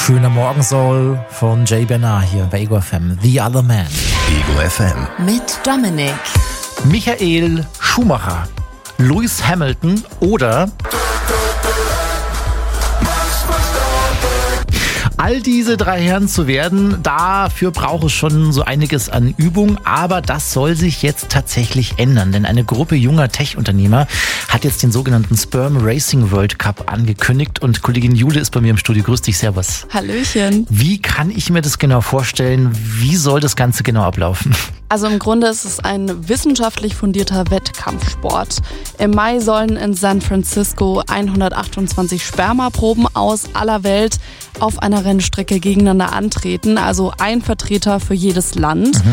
Schöner Morgensoul von Jay Bernard hier bei Ego FM. The Other Man. Ego FM. Mit Dominik. Michael Schumacher, Lewis Hamilton oder all diese drei Herren zu werden, dafür braucht es schon so einiges an Übung, aber das soll sich jetzt tatsächlich ändern, denn eine Gruppe junger Tech-Unternehmer hat jetzt den sogenannten Sperm Racing World Cup angekündigt und Kollegin Jule ist bei mir im Studio. Grüß dich, servus. Hallöchen. Wie kann ich mir das genau vorstellen? Wie soll das Ganze genau ablaufen? Also im Grunde ist es ein wissenschaftlich fundierter Wettkampfsport. Im Mai sollen in San Francisco 128 Spermaproben aus aller Welt auf einer Rennstrecke gegeneinander antreten, also ein Vertreter für jedes Land.